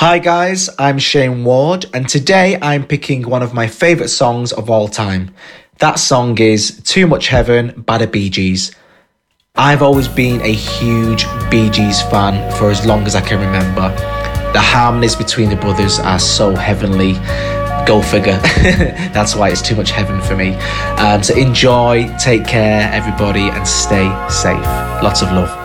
Hi guys, I'm Shane Ward, and today I'm picking one of my favourite songs of all time. That song is Too Much Heaven by the Bee Gees. I've always been a huge Bee Gees fan for as long as I can remember. The harmonies between the brothers are so heavenly. Go figure. That's why it's too much heaven for me. So enjoy, take care everybody, and stay safe. Lots of love.